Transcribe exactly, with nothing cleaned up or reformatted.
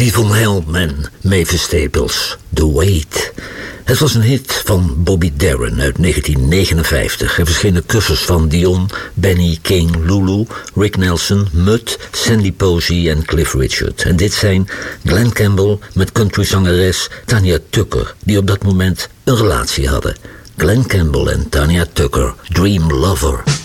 Devon Hellman, Mavis Staples, The Wait. Het was een hit van Bobby Darin uit negentien negenenvijftig. Er verschenen covers van Dion, Benny King, Lulu, Rick Nelson, Mutt, Sandy Posey en Cliff Richard. En dit zijn Glen Campbell met countryzangeres Tanya Tucker, die op dat moment een relatie hadden. Glen Campbell en Tanya Tucker, Dream Lover.